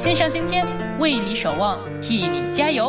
献上今天，为你守望，替你加油。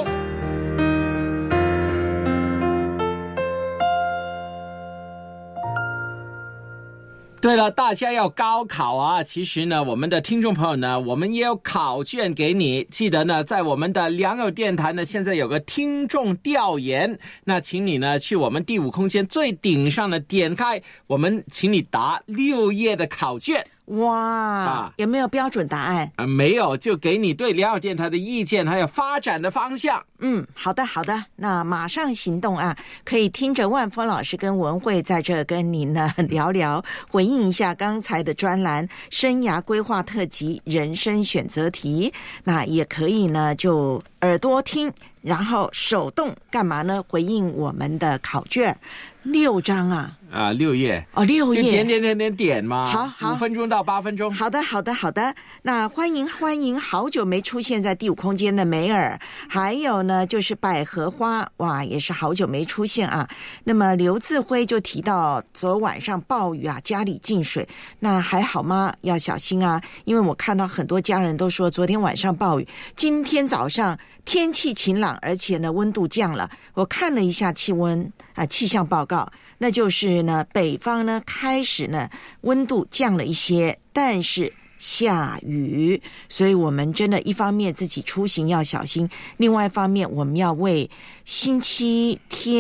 对了，大家要高考啊！其实呢，我们的听众朋友呢，我们也有考卷给你。记得呢，在我们的良友电台呢，现在有个听众调研，那请你呢去我们第五空间最顶上的点开，我们请你答6页的考卷。 哇，有没有标准答案？ 没有，就给你对良友电台的意见还有发展的方向。 好的，那马上行动啊！可以听着万峰老师跟文慧在这跟您呢聊聊，回应一下刚才的专栏生涯规划特辑人生选择题。那也可以呢就耳朵听，然后手动干嘛呢？回应我们的考卷，6张啊。 6页 6页， 就点嘛。 好 ，5分钟到8分钟。 好的。那欢迎，好久没出现在第五空间的梅尔，还有呢就是百合花，哇，也是好久没出现啊。那么刘志辉就提到昨晚上暴雨啊，家里进水，那还好吗？要小心啊，因为我看到很多家人都说昨天晚上暴雨，今天早上天气晴朗，而且呢温度降了。我看了一下气象报告，那就是呢北方呢开始呢温度降了一些，但是下雨，所以我们真的一方面自己出行要小心，另外一方面我们要为星期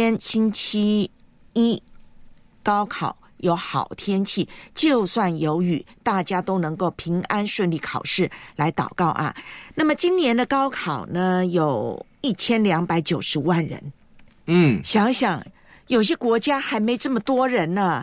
一高考有好天气，就算有雨，大家都能够平安顺利考试来祷告啊。那么今年的高考呢有1290万人，想想有些国家还没这么多人呢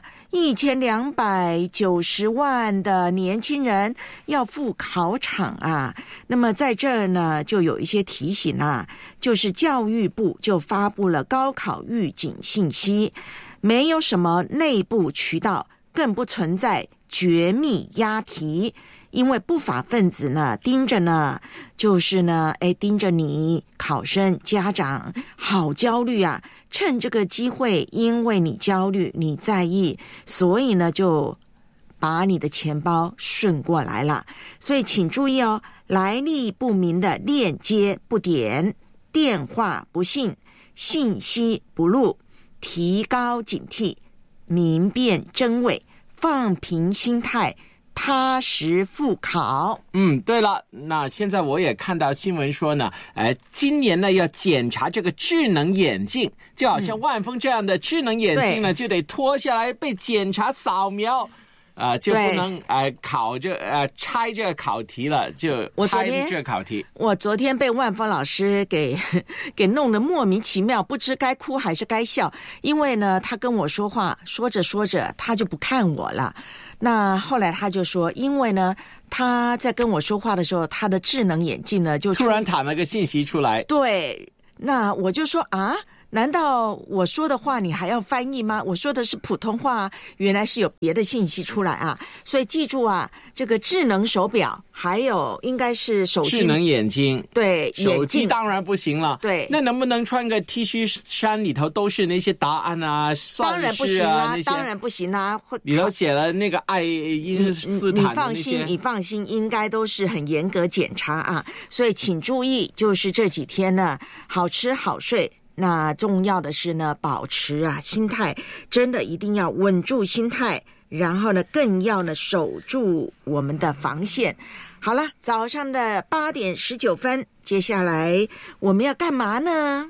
，1290万的年轻人要赴考场啊。那么在这儿呢，就有一些提醒啊，就是教育部就发布了高考预警信息，没有什么内部渠道，更不存在绝密押题。因为不法分子呢盯着呢，就是呢盯着你考生家长好焦虑啊，趁这个机会，因为你焦虑你在意，所以呢就把你的钱包顺过来了。所以请注意哦，来历不明的链接不点，电话不信，信息不录，提高警惕，明辨真伪，放平心态，踏实复考。 对了，那现在我也看到新闻说呢，今年呢要检查这个智能眼镜，就好像万峰这样的智能眼镜呢，就得脱下来被检查扫描。就不能拆这个考题了，就拍这个考题。 我昨天被万峰老师给弄得莫名其妙，不知该哭还是该笑。因为呢，他跟我说话，说着他就不看我了。那后来他就说，因为呢他在跟我说话的时候，他的智能眼镜呢就突然弹了个信息出来。 对，那我就说啊，难道我说的话你还要翻译吗？我说的是普通话，原来是有别的信息出来啊。所以记住啊，这个智能手表还有应该是手机， 智能眼睛， 对， 手机当然不行了。 对， 那能不能穿个 T 恤衫里头都是那些答案啊、算式啊？ 当然不行啊， 里头写了那个爱因斯坦的那些。 你放心，应该都是很严格检查啊。所以请注意，就是这几天呢，好吃好睡。那重要的是呢，保持啊心态，真的一定要稳住心态，然后呢更要呢守住我们的防线。好了，早上的8点19分，接下来我们要干嘛呢？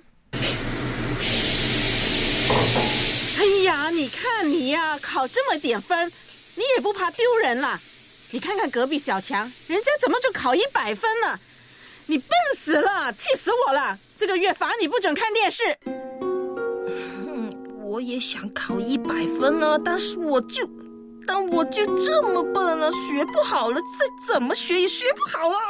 哎呀，你看你呀，考这么点分，你也不怕丢人啦？你看看隔壁小强，人家怎么就考100分了？你笨死了，气死我了！这个月罚你不准看电视。 我也想考100分啊，但我就这么笨了，学不好了，再怎么学也学不好啊。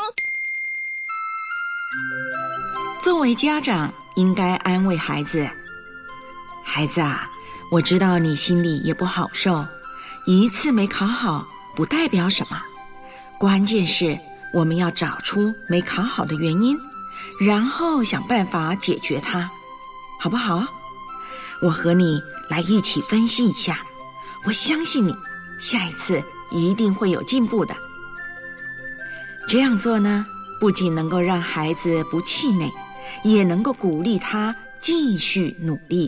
作为家长，应该安慰孩子，孩子啊，我知道你心里也不好受，一次没考好不代表什么，关键是我们要找出没考好的原因，然后想办法解决它，好不好？我和你来一起分析一下，我相信你下一次一定会有进步的。这样做呢， 不仅能够让孩子不气馁，也能够鼓励他继续努力。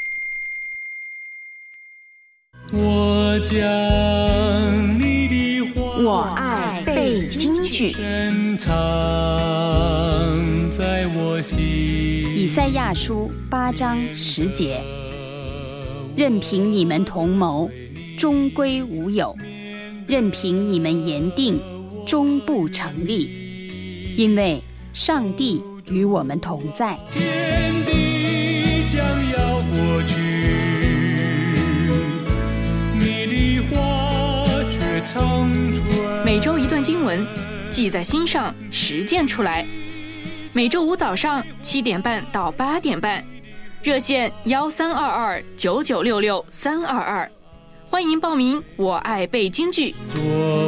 我将你的话， 我爱背京剧， 深藏在我心。 以赛亚书8章10节，任凭你们同谋，终归无有；任凭你们言定，终不成立。因为上帝与我们同在。 天地将要过去，你的话却长存。 每周一段经文，记在心上，实践出来。每周五早上7点半到8点半，热线13229966-322，欢迎报名。我爱背京剧。